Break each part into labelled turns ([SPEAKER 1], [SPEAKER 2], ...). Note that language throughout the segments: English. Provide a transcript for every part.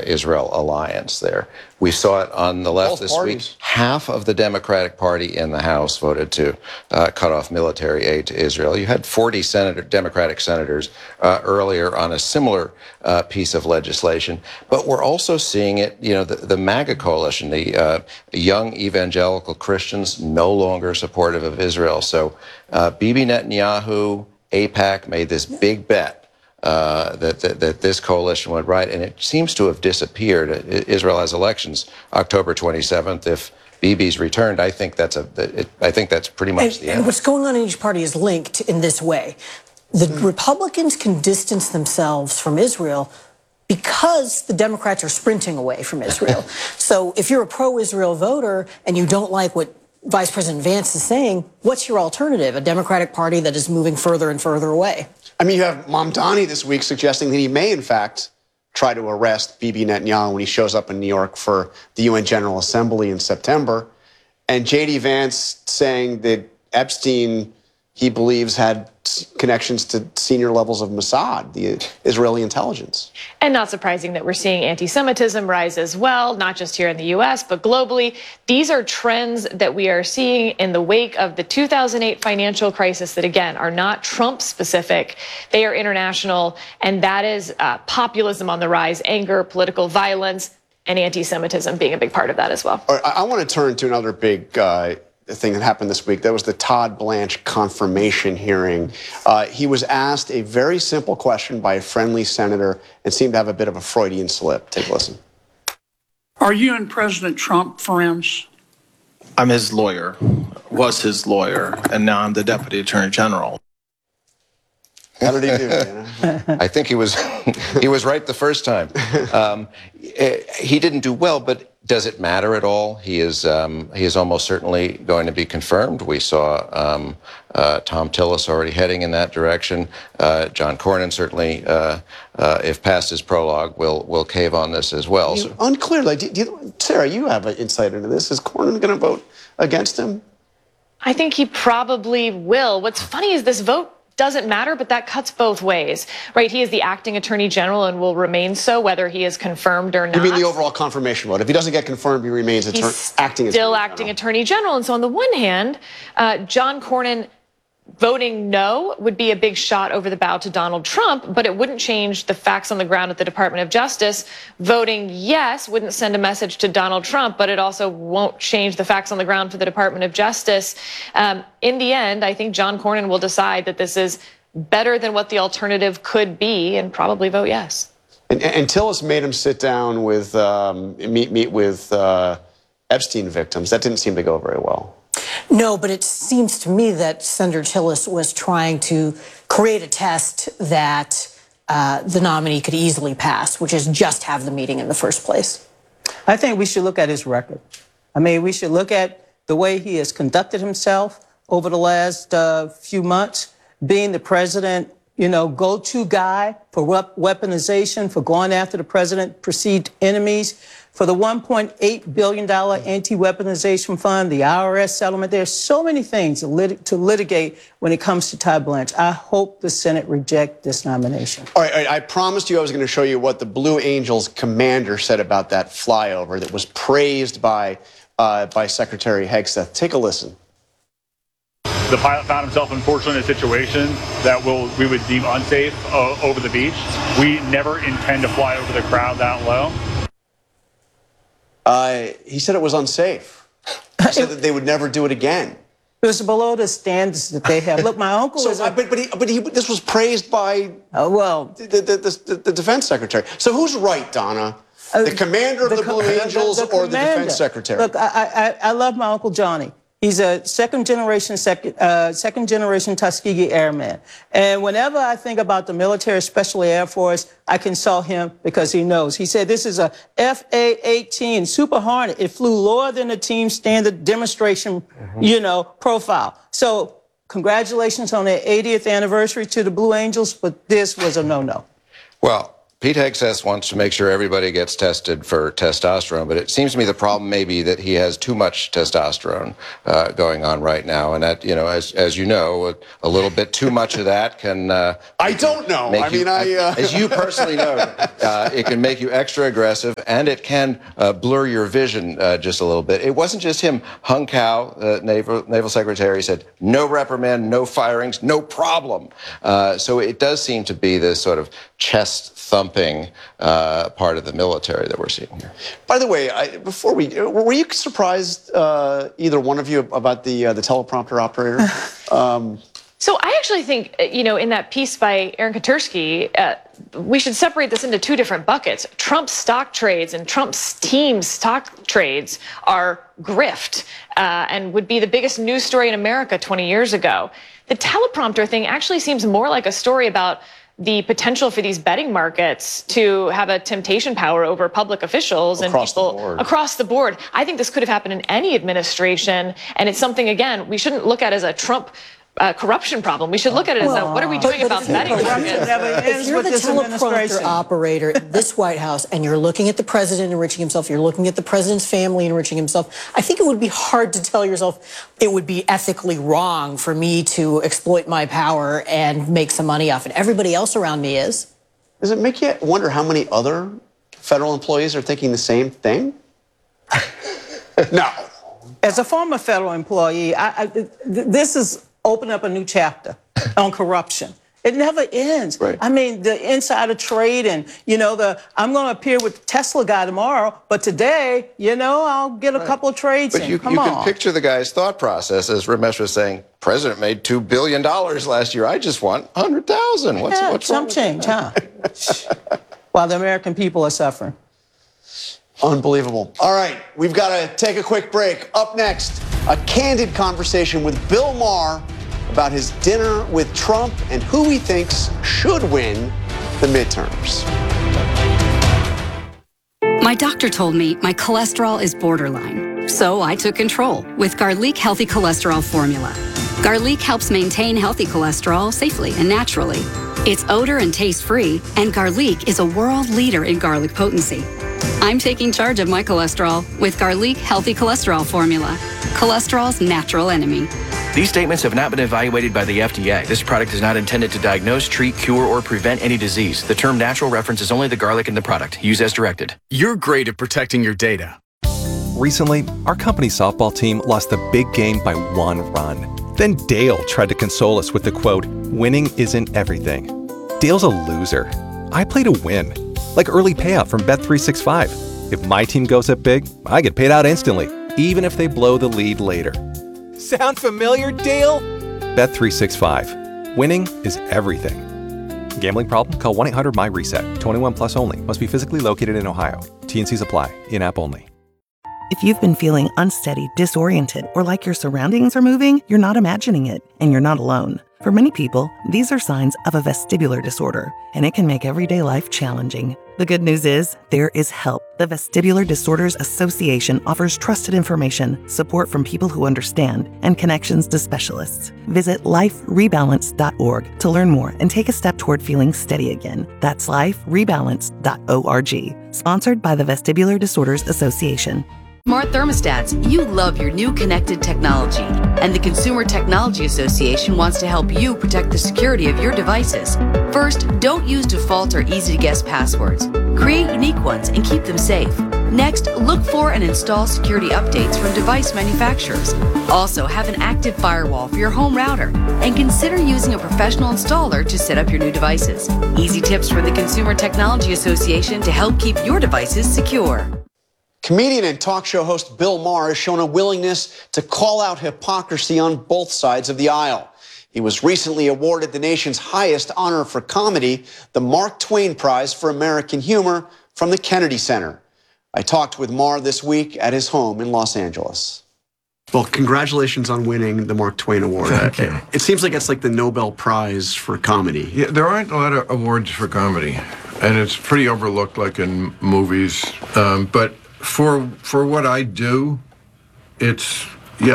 [SPEAKER 1] Israel alliance there. We saw it on the left this week. Half of the Democratic Party in the House voted to cut off military aid to Israel. You had 40 Democratic senators earlier on a similar piece of legislation. But we're also seeing it, the MAGA coalition, the young evangelical Christians no longer supportive of Israel. So Bibi Netanyahu, AIPAC made this big bet that this coalition would right, and it seems to have disappeared. Israel has elections October 27th. If Bibi's returned, I think that's pretty much the end.
[SPEAKER 2] And what's going on in each party is linked in this way. The Republicans can distance themselves from Israel because the Democrats are sprinting away from Israel. So if you're a pro-Israel voter and you don't like what Vice President Vance is saying, what's your alternative? A Democratic Party that is moving further and further away.
[SPEAKER 3] I mean, you have Mamdani this week suggesting that he may, in fact, try to arrest Bibi Netanyahu when he shows up in New York for the UN General Assembly in September. And J.D. Vance saying that Epstein, he believes, had connections to senior levels of Mossad, the Israeli intelligence.
[SPEAKER 4] And not surprising that we're seeing anti-Semitism rise as well, not just here in the U.S., but globally. These are trends that we are seeing in the wake of the 2008 financial crisis that, again, are not Trump-specific. They are international, and that is populism on the rise, anger, political violence, and anti-Semitism being a big part of that as well.
[SPEAKER 3] All right, I want to turn to another big thing that happened this week. That was the Todd Blanche confirmation hearing. He was asked a very simple question by a friendly senator and seemed to have a bit of a Freudian slip. Take a listen.
[SPEAKER 5] Are you and President Trump friends?
[SPEAKER 6] I'm his lawyer, was his lawyer, and now I'm the Deputy Attorney General.
[SPEAKER 3] How did he do, Dana?
[SPEAKER 1] I think he was right the first time. He didn't do well, but does it matter at all? He is almost certainly going to be confirmed. We saw Tom Tillis already heading in that direction. John Cornyn certainly, if past his prologue, will cave on this as well.
[SPEAKER 3] Unclear. Like, Sarah, you have an insight into this. Is Cornyn going to vote against him?
[SPEAKER 4] I think he probably will. What's funny is this vote doesn't matter, but that cuts both ways, right? He is the acting attorney general and will remain so, whether he is confirmed or not.
[SPEAKER 3] You mean the overall confirmation vote? If he doesn't get confirmed, he remains acting
[SPEAKER 4] attorney general. And so on the one hand, John Cornyn voting no would be a big shot over the bow to Donald Trump, but it wouldn't change the facts on the ground at the Department of Justice. Voting yes wouldn't send a message to Donald Trump, but it also won't change the facts on the ground for the Department of Justice. In the end, I think John Cornyn will decide that this is better than what the alternative could be and probably vote yes.
[SPEAKER 3] And Tillis made him sit down with, meet with Epstein victims. That didn't seem to go very well.
[SPEAKER 2] No, but it seems to me that Senator Tillis was trying to create a test that the nominee could easily pass, which is just have the meeting in the first place.
[SPEAKER 7] I think we should look at his record. I mean, we should look at the way he has conducted himself over the last few months, being the president, go-to guy for weaponization, for going after the president, perceived enemies, for the $1.8 billion anti-weaponization fund, the IRS settlement. There's so many things to litigate when it comes to Todd Blanche. I hope the Senate reject this nomination.
[SPEAKER 3] All right, I promised you I was going to show you what the Blue Angels commander said about that flyover that was praised by Secretary Hegseth. Take a listen.
[SPEAKER 8] The pilot found himself, unfortunately, in a situation that we would deem unsafe over the beach. We never intend to fly over the crowd that low.
[SPEAKER 3] He said it was unsafe. He said that they would never do it again.
[SPEAKER 7] It was below the standards that they have. Look, my uncle is...
[SPEAKER 3] This was praised by the defense secretary. So who's right, Donna? The commander of the Blue Angels or the defense secretary?
[SPEAKER 7] Look, I love my Uncle Johnny. He's a second generation Tuskegee Airman. And whenever I think about the military special Air Force, I consult him because he knows. He said this is a FA-18 Super Hornet. It flew lower than the team standard demonstration, profile. So congratulations on their 80th anniversary to the Blue Angels, but this was a no-no.
[SPEAKER 1] Well, Pete Hegseth wants to make sure everybody gets tested for testosterone, but it seems to me the problem may be that he has too much testosterone going on right now, and that, as you know, a little bit too much of that can.
[SPEAKER 3] I don't know.
[SPEAKER 1] As you personally know, it can make you extra aggressive, and it can blur your vision just a little bit. It wasn't just him. Hung Cao, Naval Secretary, said no reprimand, no firings, no problem. So it does seem to be this sort of chest-thumping part of the military that we're seeing here.
[SPEAKER 3] By the way, were you surprised, either one of you, about the teleprompter operator?
[SPEAKER 4] So I actually think, in that piece by Aaron Katursky, we should separate this into two different buckets. Trump's stock trades and Trump's team's stock trades are grift and would be the biggest news story in America 20 years ago. The teleprompter thing actually seems more like a story about the potential for these betting markets to have a temptation power over public officials and people across the board. I think this could have happened in any administration, and it's something, again, we shouldn't look at as a Trump corruption problem. We should look at it as what are we doing about betting markets?
[SPEAKER 2] If you're the teleprompter operator in this White House and you're looking at the president enriching himself, you're looking at the president's family enriching himself, I think it would be hard to tell yourself it would be ethically wrong for me to exploit my power and make some money off it. Everybody else around me is.
[SPEAKER 3] Does it make you wonder how many other federal employees are thinking the same thing? No.
[SPEAKER 7] As a former federal employee, this is open up a new chapter on corruption. It never ends.
[SPEAKER 1] Right.
[SPEAKER 7] I mean, the insider trade and, I'm going to appear with the Tesla guy tomorrow, but today, I'll get a couple of trades
[SPEAKER 1] But
[SPEAKER 7] in.
[SPEAKER 1] you can picture the guy's thought process, as Ramesh was saying, President made $2 billion last year. I just want 100,000. What's
[SPEAKER 7] some
[SPEAKER 1] wrong with
[SPEAKER 7] change,
[SPEAKER 1] that?
[SPEAKER 7] huh? While the American people are suffering.
[SPEAKER 3] Unbelievable. All right, we've got to take a quick break. Up next, a candid conversation with Bill Maher about his dinner with Trump and who he thinks should win the midterms.
[SPEAKER 9] My doctor told me my cholesterol is borderline, so I took control with Garlic Healthy Cholesterol Formula. Garlic helps maintain healthy cholesterol safely and naturally. It's odor and taste-free, and Garlic is a world leader in garlic potency. I'm taking charge of my cholesterol with Garlic Healthy Cholesterol Formula, cholesterol's natural enemy.
[SPEAKER 10] These statements have not been evaluated by the FDA. This product is not intended to diagnose, treat, cure, or prevent any disease. The term natural references only the garlic in the product. Use as directed.
[SPEAKER 11] You're great at protecting your data.
[SPEAKER 12] Recently, our company's softball team lost the big game by 1 run. Then Dale tried to console us with the quote, "Winning isn't everything." Dale's a loser. I play to win. Like early payout from Bet365. If my team goes up big, I get paid out instantly, even if they blow the lead later. Sound familiar, Dale? Bet365. Winning is everything. Gambling problem? Call 1-800-MY-RESET. 21 plus only. Must be physically located in Ohio. T&Cs apply. In-app only.
[SPEAKER 13] If you've been feeling unsteady, disoriented, or like your surroundings are moving, you're not imagining it, and you're not alone. For many people, these are signs of a vestibular disorder, and it can make everyday life challenging. The good news is, there is help. The Vestibular Disorders Association offers trusted information, support from people who understand, and connections to specialists. Visit liferebalance.org to learn more and take a step toward feeling steady again. That's liferebalance.org. Sponsored by the Vestibular Disorders Association.
[SPEAKER 14] Smart thermostats, you love your new connected technology. And the Consumer Technology Association wants to help you protect the security of your devices. First, don't use default or easy-to-guess passwords. Create unique ones and keep them safe. Next, look for and install security updates from device manufacturers. Also, have an active firewall for your home router. And consider using a professional installer to set up your new devices. Easy tips from the Consumer Technology Association to help keep your devices secure.
[SPEAKER 3] Comedian and talk show host Bill Maher has shown a willingness to call out hypocrisy on both sides of the aisle. He was recently awarded the nation's highest honor for comedy, the Mark Twain Prize for American Humor from the Kennedy Center. I talked with Maher this week at his home in Los Angeles. Well, congratulations on winning the Mark Twain Award.
[SPEAKER 15] Thank you.
[SPEAKER 3] It seems like it's like the Nobel Prize for comedy.
[SPEAKER 15] Yeah, there aren't a lot of awards for comedy, and it's pretty overlooked, like in movies. But for what I do, it's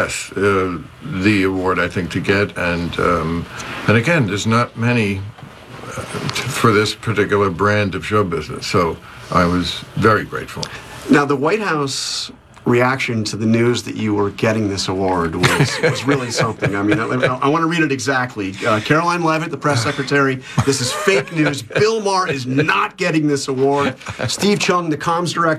[SPEAKER 15] the award I think to get, and again, there's not many for this particular brand of show business. So I was very grateful.
[SPEAKER 3] Now, the White House reaction to the news that you were getting this award was really something. I mean, I want to read it exactly. Caroline Leavitt, the press secretary, this is fake news. Bill Maher is not getting this award. Steve Chung, the comms director,